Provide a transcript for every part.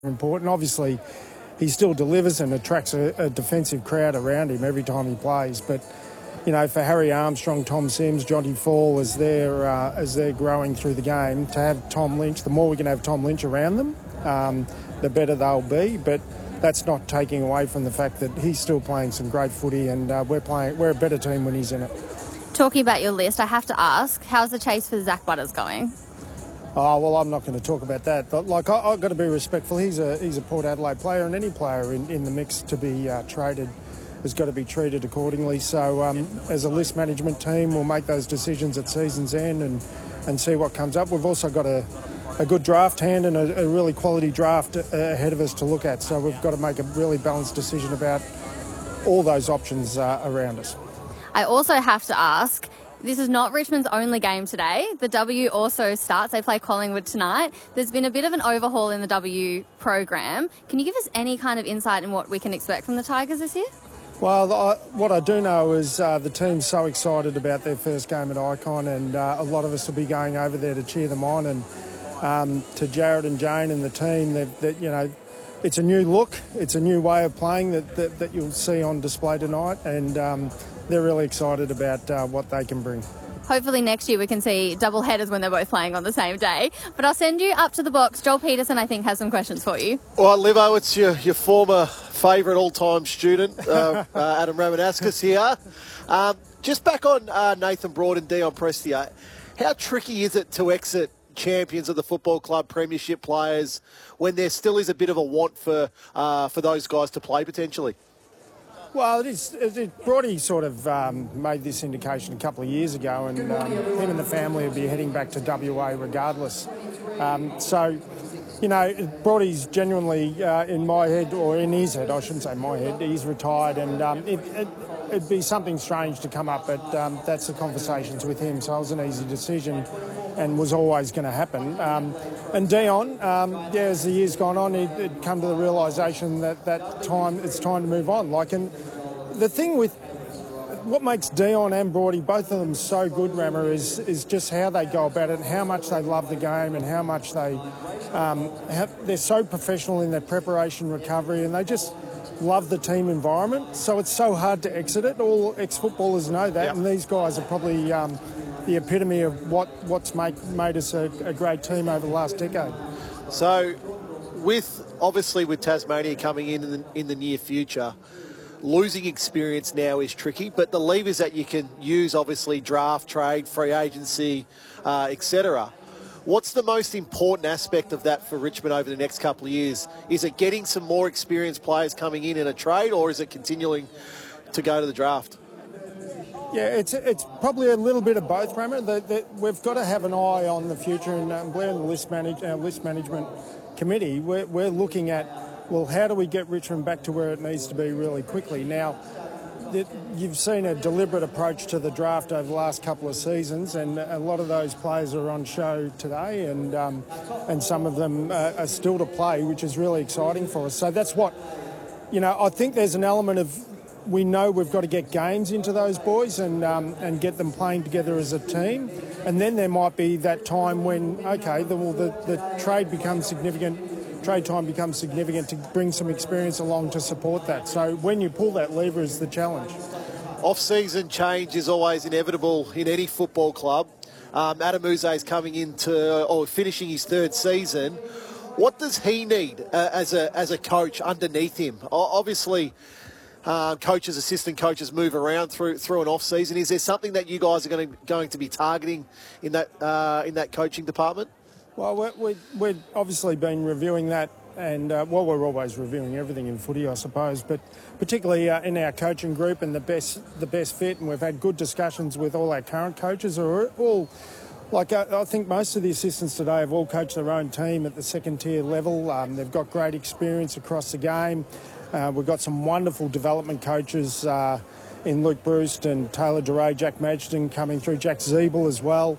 important. Obviously, he still delivers and attracts a defensive crowd around him every time he plays. But, you know, for Harry Armstrong, Tom Sims, Jonty Fall, as they're growing through the game, to have Tom Lynch, the more we can have Tom Lynch around them, the better they'll be. But that's not taking away from the fact that he's still playing some great footy, and we're a better team when he's in it. Talking about your list, I have to ask, how's the chase for Zach Butters going? Oh, well, I'm not going to talk about that. But, like, I've got to be respectful. He's a Port Adelaide player, and any player in the mix to be traded has got to be treated accordingly. So as a list management team, we'll make those decisions at season's end and see what comes up. We've also got a good draft hand and a really quality draft ahead of us to look at. So we've got to make a really balanced decision about all those options around us. I also have to ask, this is not Richmond's only game today. The W also starts. They play Collingwood tonight. There's been a bit of an overhaul in the W program. Can you give us any kind of insight in what we can expect from the Tigers this year? Well, what I do know is the team's so excited about their first game at Icon, and a lot of us will be going over there to cheer them on. And to Jared and Jane and the team, that you know, it's a new look, it's a new way of playing that you'll see on display tonight, and they're really excited about what they can bring. Hopefully next year we can see double headers when they're both playing on the same day. But I'll send you up to the box. Joel Peterson, I think, has some questions for you. Well, Livo, it's your former favourite all-time student, Adam Ramanauskas here. Just back on Nathan Broad and Dion Prestia, how tricky is it to exit champions of the football club, premiership players, when there still is a bit of a want for those guys to play potentially? Well, Brody sort of made this indication a couple of years ago, and him and the family will be heading back to WA regardless. So, you know, Brody's genuinely in my head, or in his head, I shouldn't say my head, he's retired, and it'd be something strange to come up, but that's the conversations with him, so it was an easy decision and was always going to happen. And Dion, as the years gone on, he'd come to the realisation that it's time to move on. And the thing with what makes Dion and Brody, both of them, so good, Rammer, is just how they go about it and how much they love the game and how much they're so professional in their preparation, recovery, and they just love the team environment. So it's so hard to exit it. All ex-footballers know that, and these guys are probably the epitome of what's made us a great team over the last decade. So, obviously with Tasmania coming in the near future, losing experience now is tricky, but the levers that you can use, obviously draft, trade, free agency, etc. What's the most important aspect of that for Richmond over the next couple of years? Is it getting some more experienced players coming in a trade, or is it continuing to go to the draft? Yeah, it's probably a little bit of both, Rammer. We've got to have an eye on the future, and we're in the list management committee. We're looking at, well, how do we get Richmond back to where it needs to be really quickly? Now, you've seen a deliberate approach to the draft over the last couple of seasons, and a lot of those players are on show today, and some of them are still to play, which is really exciting for us. So that's what, you know, I think there's an element of, we know we've got to get games into those boys and get them playing together as a team. And then there might be that time when, okay, the trade becomes significant, trade time becomes significant to bring some experience along to support that. So when you pull that lever is the challenge. Off-season change is always inevitable in any football club. Adam Yze is coming into, or finishing his third season. What does he need as a coach underneath him? Obviously, coaches, assistant coaches move around through an off season. Is there something that you guys are going to be targeting in that coaching department? Well, we've obviously been reviewing that, and we're always reviewing everything in footy, I suppose, but particularly in our coaching group and the best fit. And we've had good discussions with all our current coaches, who are all. I think most of the assistants today have all coached their own team at the second tier level. They've got great experience across the game. We've got some wonderful development coaches in Luke Bruce and Taylor DeRay, Jack Madgden coming through, Jack Zeeble as well.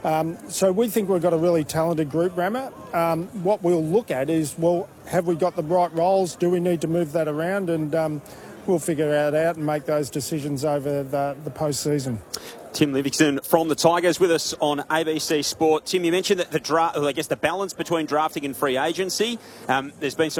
So we think we've got a really talented group, Rammer. What we'll look at is, well, have we got the right roles? Do we need to move that around? And we'll figure that out and make those decisions over the post-season. Tim Livingston from the Tigers with us on ABC Sport. Tim, you mentioned that the balance between drafting and free agency. There's been some